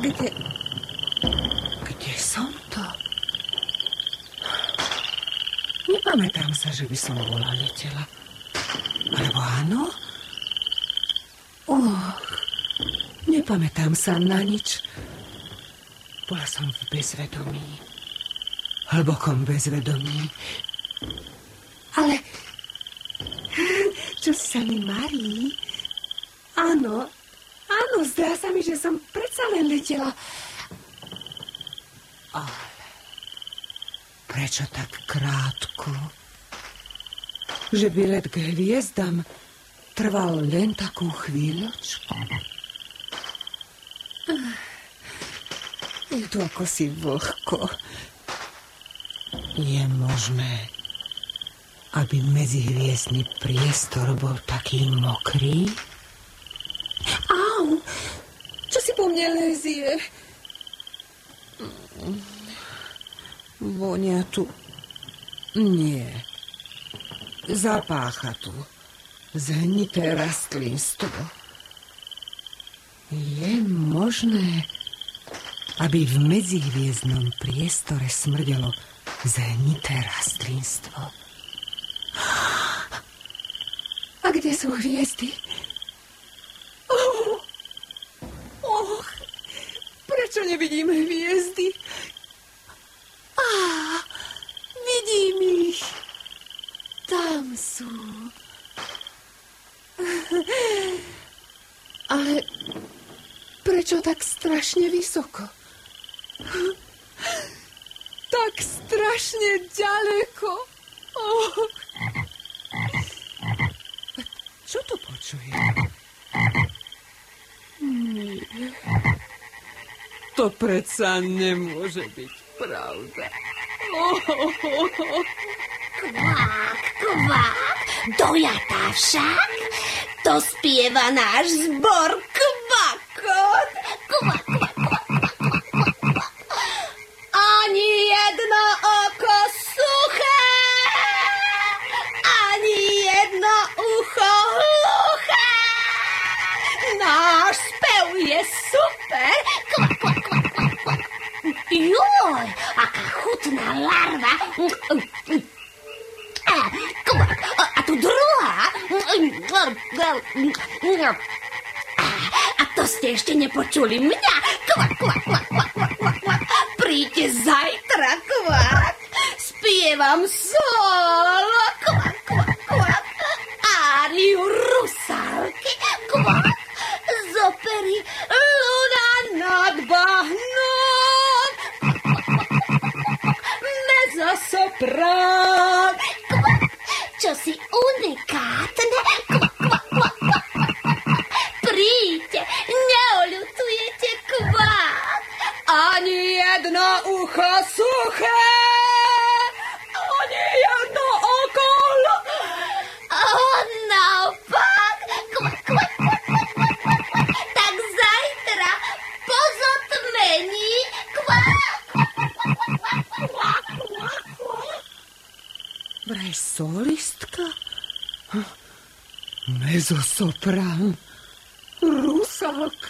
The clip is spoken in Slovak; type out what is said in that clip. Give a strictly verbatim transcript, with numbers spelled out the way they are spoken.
Kde... Kde som to? Nepamätám sa, že by som bola letela. Alebo áno? Och, nepamätám sa na nič. Bola som v bezvedomí. Hlbokom bezvedomí. Ale... Čo sa mi marí? Áno, áno, zdá sa mi, že som predsa len letela. Ale... Prečo tak krátko? Že by let k hviezdam trval len takú chvíľočku. Je tu ako si vlhko. Je možné, aby medzihviezdny priestor bol taký mokrý? Au! Čo si po mne lezie? Vonia tu... Nie. Zapácha tu. Zhnité rastlinstvo. Je možné, aby v medzihviezdnom priestore smrdelo zhnité rastlinstvo? A kde sú hviezdy? Oh, oh, prečo nevidím hviezdy? Á, vidím ich. Tam sú. Ale prečo tak strašne vysoko? Tak strašne ďaleko. Oh. Čo to počujem? Nie. To predsa nemôže byť pravda. Oh, oh, oh. Kvák, kvák, dojatá však. To spieva náš zbor kvakot. Kvak, kvak, kvak, kvak, kvak, kvak. Ani jedno oko suché, ani jedno ucho hluché. Náš spev je super. Kvak, kvak, kvak, kvak, kvak. Joj, aká chutná larva. Kvak, a tu druhá. A to ste ešte nepočuli mňa. Kvak, kvak, kvak, kvak, kvak, kvak, kvak. Príďte zajtra, kvak. Spievam solo. Kvak, kvak, kvak. Áriu Rusálky. Kvak. Z opery Luna nad bahnom. Mezzosoprán. Kvak. Čo si unikátne. Kvak, kvak, kvak, kvak. Príďte, neoľutujete, kvak. Ani jedno ucho suché, ani jedno oko hluché. Naopak. Kvak, kvak, kvak, kvak, kvak, kvak. Tak zajtra po zotmení. Kvak. Vraj solistka? Mezzosoprán? Rusálka?